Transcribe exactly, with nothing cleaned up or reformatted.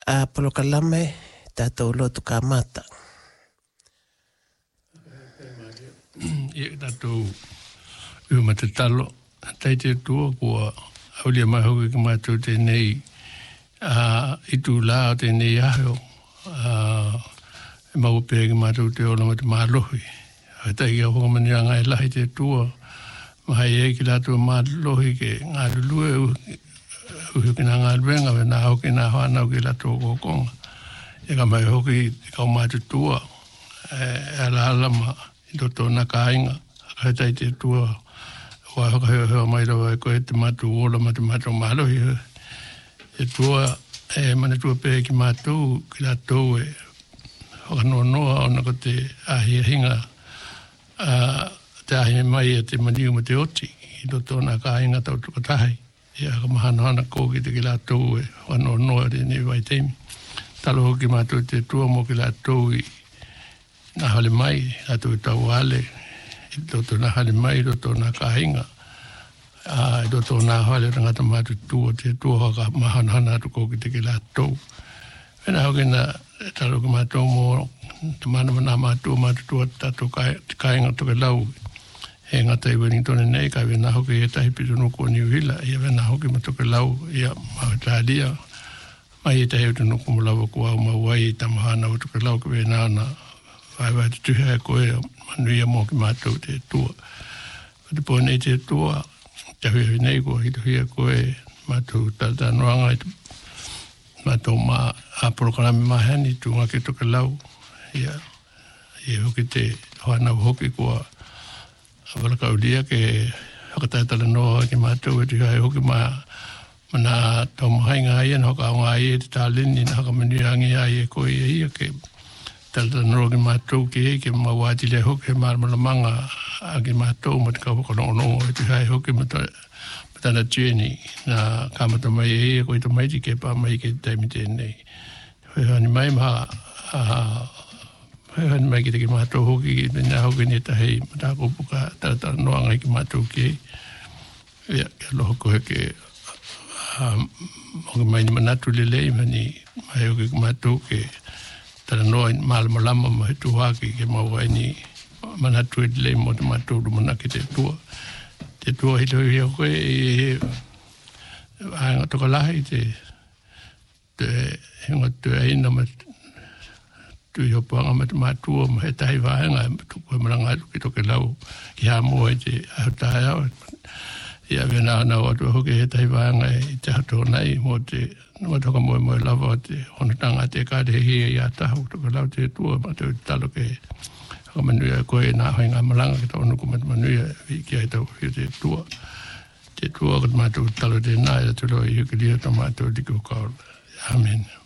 a polokalame tātou lotu ka mata. Ia tātou ua te talo, tai te tua kua aulia mai hoki ki mātou tēnei uh, i tū lā o tēnei aheo uh, e mau pēr ki mātou te ola ma te mālohi. Hei tai ki a hokamani a ngai lahi te tua mahai e ki lātou mālohi ke ngā lulue uhi ki nā ngā luenga we nā hoki nā whanau ki lātou kokonga. E ka mai hoki i kau mātou tua e ala alama i toto nā kāinga. Hei tai te tua wa hoka heo heo mai rawa e koe te mātou ola ma te mātou mālohi. E tua e mana tua pē ki mātou ki lātou e hoka noa noa o nako te ahi hinga uh, te ahi mai e te maniu ma te oti i toto nā kāinga tau tukatahi. Ia ka mahana hana kōki te ki lātou e hoka noa noa re ne vai teimi. Talo hoki mātou te tua mo ki lātou i nā hale mai, lātou i tau hale. I toto nā hale mai, i toto nā kāhinga. I toto nā hale rangata mātu tua, te tua haka mahana hana atu kōki te ki lātou. Wena hoki nā talo ki mātou mō, te mana mana mātou mātu tua tātou kāhinga toke lau. He ngata i Wellington nei, kai wena hoki e tahi pitu nuku o New Hila, ia wena hoki ma toke lau, ia maho tālia. Mai e tahi utu nuku mo lau kua au mawai i tamahana o toke lau ki wena ana. Vai vai te tuhe koe manuia mō ki mātou te tua. Te pō nei te tua, te hui hui nei koe, hito hia koe, mātou tata noanga i te mātou mā aporokarami mahani, tu ngake toke lau. Ia, ia hoki te hoanau hoki koa awalakaulia ke hakatatala noa ki mātou e te hai hoki mā mana tau mahainga ai an hoka aunga ai e te tālini na haka manuiangi ai e koe e ia ke tala norogi mātou ke e ke mawāti le hoki he maramalamanga a ki mātou ma te kauwhaka nongonongo e te hai hoki ma tana tieni na kamata mai e e koe to mai ti ke pā mai ke taimi tēnei. Hoi hani mai maha hoi hani mai ki te ki mātou hoki ki nā hoki ni tahei ma tā kupuka tala tala noanga ki mātou ke e ke aloha koe ke hoki mai ni manatu lelei mani mai hoki ki mātou ke tala noa malama lama ma he tuhaki ke mawai ni manatu e lei mo te mātou rumana ki te tua. Te tua hito hia koe e hanga toka lahi te te hinga te aina ma tu i hopuanga ma te mātua ma he tahi wāhenga tu koe maranga atu ki toke lau ki hā mua i te ahutahe au. Ia wena ana o atu hoki he tahi wāhenga i te hato nei mo te nua toka moe moe lava o te honotanga te kāre he hia i a tahu toka lau te tua ma te talo ke haka manuia koe nā hoi ngā malanga ki tau nuku mat manuia i ki ai tau hi te tua. Te tua kat mātou talo te nā i atu roi hukilia tau mātou diko kaola. Amen.